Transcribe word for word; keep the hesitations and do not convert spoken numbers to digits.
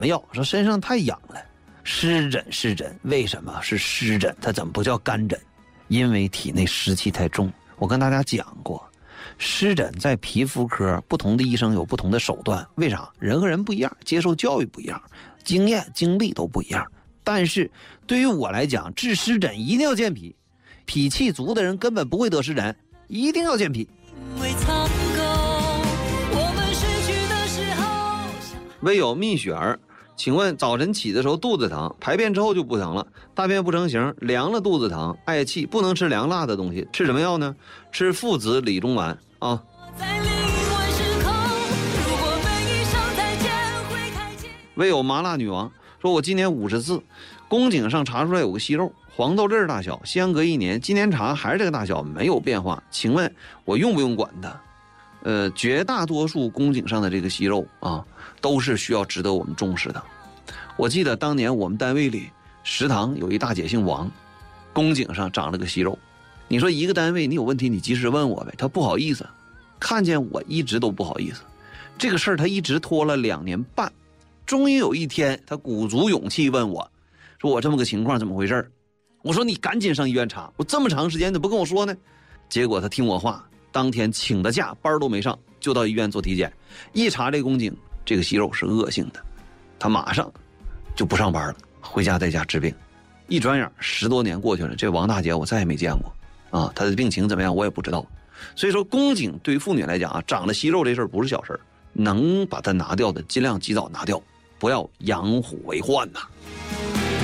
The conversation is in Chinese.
没有，说身上太痒了。湿疹湿疹，为什么是湿疹？它怎么不叫干疹？因为体内湿气太重。我跟大家讲过，湿疹在皮肤科不同的医生有不同的手段，为啥？人和人不一样，接受教育不一样，经验经历都不一样。但是对于我来讲，治湿疹一定要健脾，脾气足的人根本不会得湿疹，一定要健脾。唯有蜜雪儿，请问早晨起的时候肚子疼，排便之后就不疼了，大便不成形，凉了肚子疼，嗳气，不能吃凉辣的东西，吃什么药呢？吃附子理中丸啊。唯有麻辣女王说，我今年五十四，宫颈上查出来有个息肉，黄豆粒大小，相隔一年，今年查还是这个大小，没有变化，请问我用不用管它？呃，绝大多数宫颈上的这个息肉啊，都是需要值得我们重视的。我记得当年我们单位里食堂有一大姐姓王，宫颈上长了个息肉。你说一个单位你有问题你及时问我呗，她不好意思，看见我一直都不好意思。这个事儿她一直拖了两年半，终于有一天她鼓足勇气问我，说我这么个情况怎么回事？我说你赶紧上医院查，我这么长时间怎么不跟我说呢？结果她听我话，当天请的假，班都没上，就到医院做体检，一查这宫颈，这个息肉是恶性的，他马上就不上班了，回家在家治病。一转眼十多年过去了，这王大姐我再也没见过啊，她的病情怎么样我也不知道。所以说宫颈对于妇女来讲啊，长了息肉这事儿不是小事儿，能把它拿掉的尽量及早拿掉，不要养虎为患呐。